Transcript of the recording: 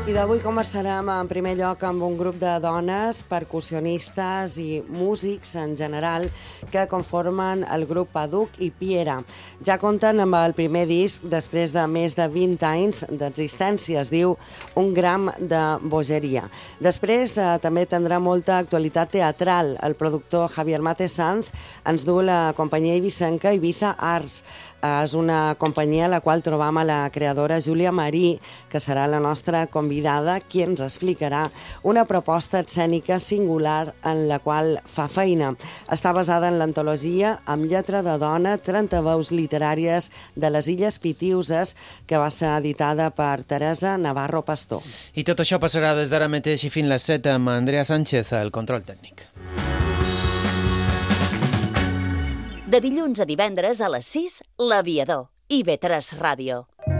I d'avui conversarem en primer lloc amb un grup de dones, percussionistes i músics en general que conformen el grup Paduk i Piera. Ja compten amb el primer disc després de més de 20 anys d'existència, es diu Un gram de bogeria. Després també tindrà molta actualitat teatral. El productor Javier Mate Sanz ens du la companyia eivissenca Ibiza Arts. És una companyia a la qual trobam a la creadora Júlia Marí, que serà la nostra convidada, qui ens explicarà una proposta escènica singular en la qual fa feina. Està basada en l'antologia Amb lletra de dona, 30 veus literàries de les Illes Pitiuses, que va ser editada per Teresa Navarro Pastor. I tot això passarà des d'ara mateix i fins les 7 amb Andrea Sánchez, al control tècnic. De dilluns a divendres a les 6, L'Aviador, IB3 Ràdio.